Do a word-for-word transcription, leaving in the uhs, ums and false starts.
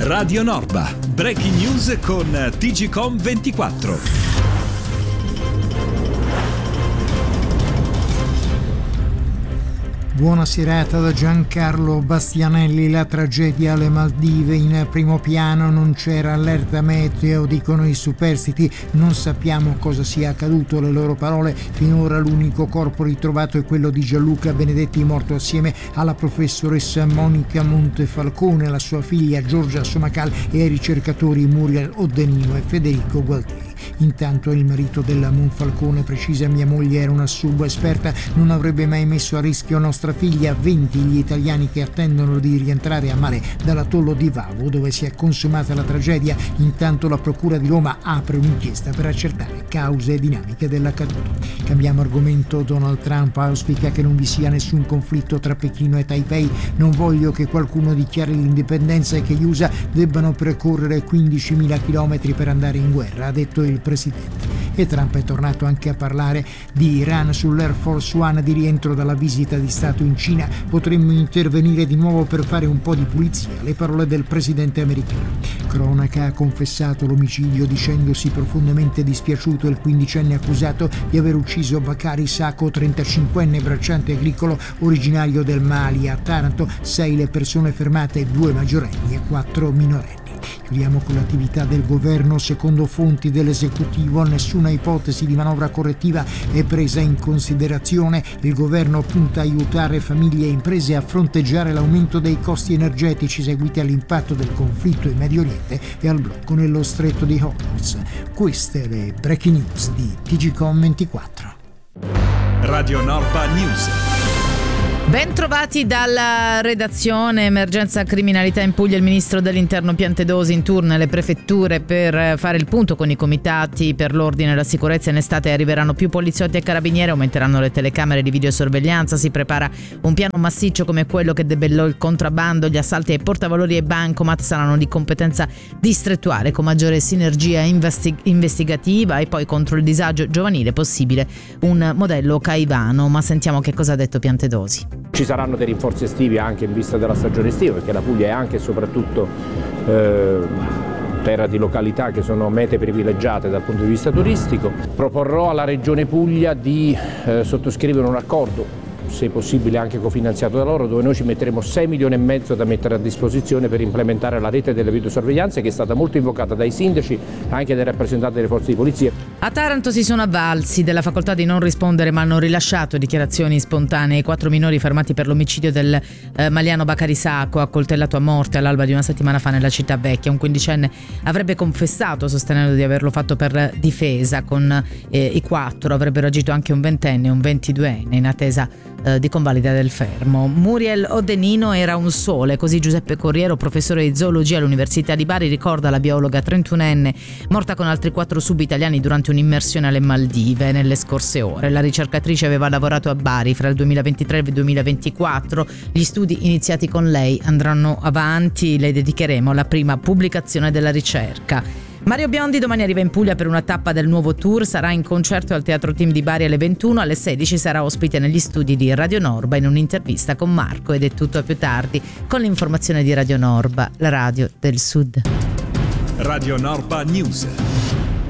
Radio Norba, breaking news con T G Com ventiquattro. Buona serata da Giancarlo Bastianelli. La tragedia alle Maldive in primo piano, non c'era allerta meteo, dicono i superstiti, non sappiamo cosa sia accaduto, le loro parole. Finora l'unico corpo ritrovato è quello di Gianluca Benedetti, morto assieme alla professoressa Monica Montefalcone, la sua figlia Giorgia Somacal e ai ricercatori Muriel Odenino e Federico Gualtieri. Intanto il marito della Monfalcone precisa: mia moglie era una subesperta, non avrebbe mai messo a rischio nostra figlia. venti gli italiani che attendono di rientrare a mare dall'atollo di Vavo, dove si è consumata la tragedia. Intanto la Procura di Roma apre un'inchiesta per accertare cause e dinamiche dell'accaduto. Cambiamo argomento. Donald Trump auspica che non vi sia nessun conflitto tra Pechino e Taipei. Non voglio che qualcuno dichiari l'indipendenza e che gli U S A debbano percorrere quindicimila chilometri per andare in guerra, ha detto il presidente. E Trump è tornato anche a parlare di Iran sull'Air Force One di rientro dalla visita di Stato in Cina. Potremmo intervenire di nuovo per fare un po' di pulizia, le parole del presidente americano. Cronaca: ha confessato l'omicidio dicendosi profondamente dispiaciuto il quindicenne accusato di aver ucciso Bakari Sako, trentacinquenne bracciante agricolo originario del Mali. A Taranto sei le persone fermate, due maggiorenni e quattro minorenni. Chiudiamo con l'attività del governo. Secondo fonti dell'esecutivo, nessuna ipotesi di manovra correttiva è presa in considerazione. Il governo punta a aiutare famiglie e imprese a fronteggiare l'aumento dei costi energetici seguiti all'impatto del conflitto in Medio Oriente e al blocco nello stretto di Hormuz. Queste le breaking news di T G Com ventiquattro. Radio Norba News. Ben trovati dalla redazione. Emergenza criminalità in Puglia. Il ministro dell'Interno Piantedosi in turno alle prefetture per fare il punto con i comitati per l'ordine e la sicurezza. In estate arriveranno più poliziotti e carabinieri, aumenteranno le telecamere di videosorveglianza. Si prepara un piano massiccio come quello che debellò il contrabbando. Gli assalti ai portavalori e bancomat saranno di competenza distrettuale, con maggiore sinergia investi- investigativa, e poi contro il disagio giovanile possibile un modello Caivano. Ma sentiamo che cosa ha detto Piantedosi. Ci saranno dei rinforzi estivi anche in vista della stagione estiva, perché la Puglia è anche e soprattutto eh, terra di località che sono mete privilegiate dal punto di vista turistico. Proporrò alla Regione Puglia di eh, sottoscrivere un accordo, se possibile anche cofinanziato da loro, dove noi ci metteremo sei milioni e mezzo da mettere a disposizione per implementare la rete delle videosorveglianze, che è stata molto invocata dai sindaci e anche dai rappresentanti delle forze di polizia. A Taranto si sono avvalsi della facoltà di non rispondere, ma hanno rilasciato dichiarazioni spontanee. I quattro minori fermati per l'omicidio del eh, maliano Bakari Sako, accoltellato a morte all'alba di una settimana fa nella città vecchia. Un quindicenne avrebbe confessato, sostenendo di averlo fatto per difesa. Con eh, i quattro avrebbero agito anche un ventenne e un ventiduenne, in attesa eh, di convalida del fermo. Muriel Odenino era un sole, così Giuseppe Corriero, professore di zoologia all'Università di Bari, ricorda la biologa trentunenne morta con altri quattro sub-italiani durante un'immersione alle Maldive nelle scorse ore. La ricercatrice aveva lavorato a Bari fra il duemilaventitré e il duemilaventiquattro. Gli studi iniziati con lei andranno avanti, le dedicheremo la prima pubblicazione della ricerca. Mario Biondi domani arriva in Puglia per una tappa del nuovo tour, sarà in concerto al Teatro Team di Bari alle ventuno, alle sedici sarà ospite negli studi di Radio Norba in un'intervista con Marco, ed è tutto a più tardi con l'informazione di Radio Norba, la radio del Sud. Radio Norba News.